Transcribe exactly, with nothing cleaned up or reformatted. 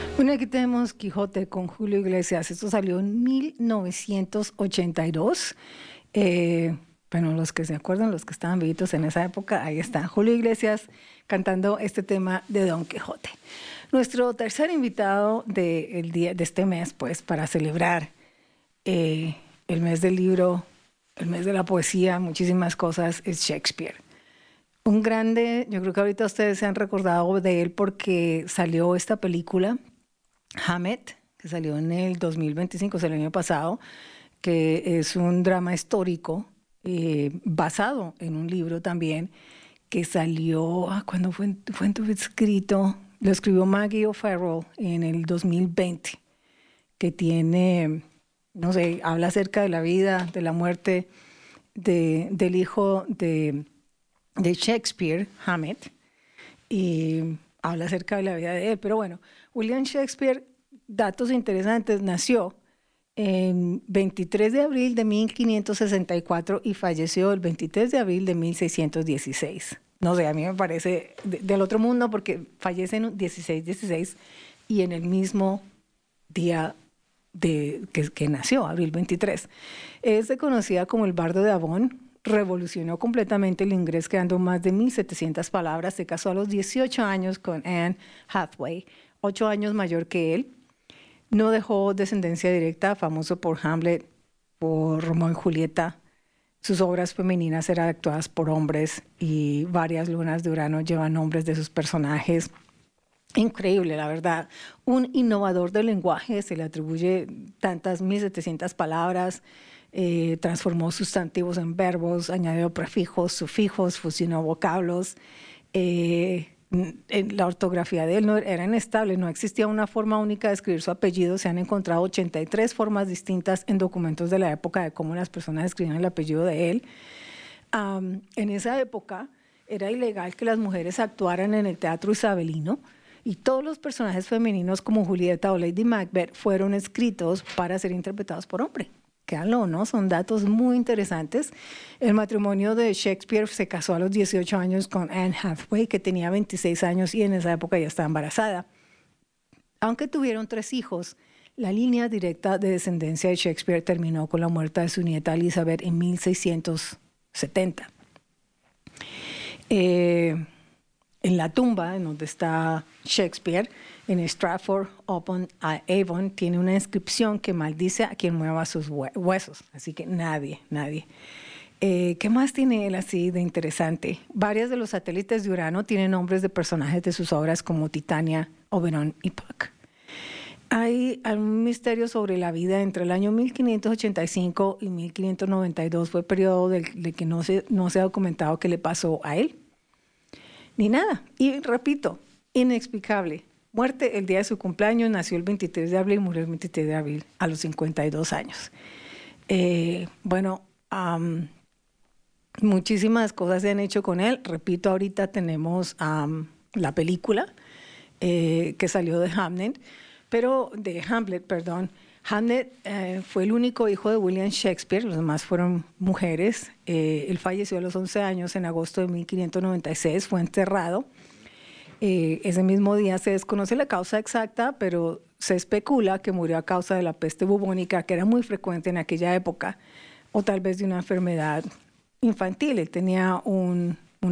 Bueno, aquí tenemos Quijote con Julio Iglesias. Esto salió en mil novecientos ochenta y dos. Eh, bueno, los que se acuerdan, los que estaban vivitos en esa época, ahí está Julio Iglesias cantando este tema de Don Quijote. Nuestro tercer invitado de, el día, de este mes, pues, para celebrar eh, el mes del libro, el mes de la poesía, muchísimas cosas, es Shakespeare. Un grande, yo creo que ahorita ustedes se han recordado de él porque salió esta película, Hamlet, que salió en el dos mil veinticinco, o sea, el año pasado, que es un drama histórico eh, basado en un libro también, que salió, ah, ¿cuándo fue, fue escrito? Lo escribió Maggie O'Farrell en el dos mil veinte, que tiene, no sé, habla acerca de la vida, de la muerte de, del hijo de, de Shakespeare, Hamlet, y habla acerca de la vida de él. Pero bueno, William Shakespeare, datos interesantes, nació el veintitrés de abril de mil quinientos sesenta y cuatro y falleció el veintitrés de abril de mil seiscientos dieciséis. No sé, a mí me parece de, del otro mundo porque fallece en dieciséis dieciséis y en el mismo día de, que, que nació, abril veintitrés. Es reconocida como el bardo de Avon. Revolucionó completamente el inglés creando más de mil setecientas palabras. Se casó a los dieciocho años con Anne Hathaway, ocho años mayor que él. No dejó descendencia directa, famoso por Hamlet, por Romeo y Julieta. Sus obras femeninas eran actuadas por hombres y varias lunas de Urano llevan nombres de sus personajes. Increíble, la verdad. Un innovador del lenguaje, se le atribuye tantas mil setecientas palabras. Eh, transformó sustantivos en verbos, añadió prefijos, sufijos, fusionó vocablos. Eh, en la ortografía de él no era inestable, no existía una forma única de escribir su apellido. Se han encontrado ochenta y tres formas distintas en documentos de la época de cómo las personas escribían el apellido de él. Um, en esa época era ilegal que las mujeres actuaran en el teatro isabelino y todos los personajes femeninos como Julieta o Lady Macbeth fueron escritos para ser interpretados por hombres. Créanlo, ¿no? Son datos muy interesantes. El matrimonio de Shakespeare se casó a los dieciocho años con Anne Hathaway, que tenía veintiséis años y en esa época ya estaba embarazada. Aunque tuvieron tres hijos, la línea directa de descendencia de Shakespeare terminó con la muerte de su nieta Elizabeth en mil seiscientos setenta. Eh, en la tumba en donde está Shakespeare, en Stratford upon Avon, tiene una inscripción que maldice a quien mueva sus huesos. Así que nadie, nadie. Eh, ¿Qué más tiene él así de interesante? Varios de los satélites de Urano tienen nombres de personajes de sus obras como Titania, Oberon y Puck. Hay un misterio sobre la vida entre el año mil quinientos ochenta y cinco y mil quinientos noventa y dos. Fue el periodo del, de que no se, no se ha documentado qué le pasó a él. Ni nada. Y repito, inexplicable. Muerte el día de su cumpleaños, nació el veintitrés de abril y murió el veintitrés de abril a los cincuenta y dos años. Eh, bueno, um, muchísimas cosas se han hecho con él. Repito, ahorita tenemos um, la película eh, que salió de Hamlet, pero de Hamlet, perdón. Hamlet eh, fue el único hijo de William Shakespeare, los demás fueron mujeres. Eh, él falleció a los once años en agosto de mil quinientos noventa y seis, fue enterrado. Eh, ese mismo día se desconoce la causa exacta, pero se especula que murió a causa de la peste bubónica, que era muy frecuente en aquella época, o tal vez de una enfermedad infantil. Él tenía un